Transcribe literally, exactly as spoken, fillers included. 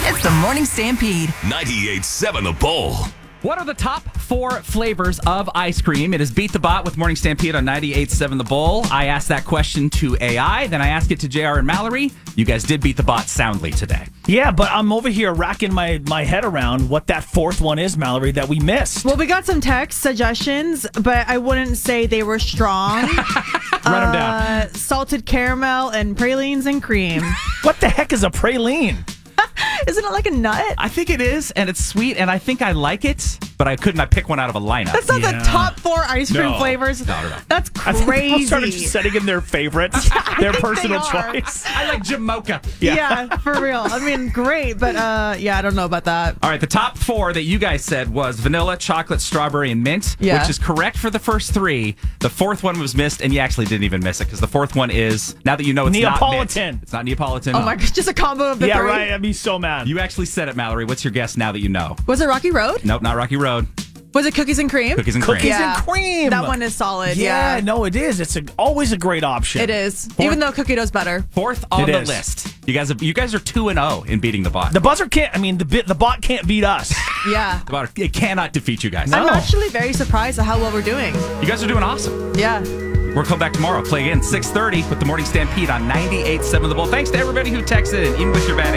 It's the Morning Stampede. ninety-eight point seven The Bull. What are the top four flavors of ice cream? It is Beat the Bot with Morning Stampede on ninety-eight point seven The Bull. I asked that question to A I, then I asked it to J R and Mallory. You guys did beat the bot soundly today. Yeah, but I'm over here racking my, my head around what that fourth one is, Mallory, that we missed. Well, we got some text suggestions, but I wouldn't say they were strong. Write them down. Uh, salted caramel and pralines and cream. What the heck is a praline? Isn't it like a nut? I think it is, and it's sweet, and I think I like it, but I could not pick one out of a lineup. That's not Yeah. the top four ice cream No. flavors. No, no, no. That's I think crazy. people started just setting in their favorites, their think personal they are. choice. I like Jamocha. Yeah. Yeah. for real. I mean, great, but uh, yeah, I don't know about that. All right, the top four that you guys said was vanilla, chocolate, strawberry, and mint, Yeah. which is correct for the first three. The fourth one was missed, and you actually didn't even miss it, because the fourth one is, now that you know it's Neapolitan. not mint. It's not Neapolitan. Oh my gosh, just a combo of the Yeah, three. right. I'd be so mad. You actually said it, Mallory. What's your guess now that you know? Was it Rocky Road? Nope, not Rocky Road. Was it cookies and cream? Cookies and Cookies cream. Yeah. and cream. That one is solid. Yeah, Yeah, no, it is. It's a, always a great option. it is. Even though cookie dough's better. Fourth on It the is. list. You guys have, you guys are two and zero in beating the bot. The buzzer can't, I mean, the bit, the bot can't beat us. Yeah. The bot, it cannot defeat you guys. I'm No. actually very surprised at how well we're doing. You guys are doing awesome. Yeah. We'll come back tomorrow. Play again six thirty with the Morning Stampede on ninety-eight point seven The Bull. Thanks to everybody who texted in, even with your bad